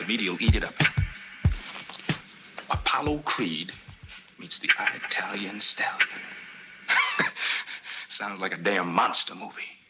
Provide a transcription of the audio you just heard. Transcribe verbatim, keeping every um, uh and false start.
meat, he'll eat it up. Apollo Creed meets the Italian Stallion. Sounds like a damn monster movie.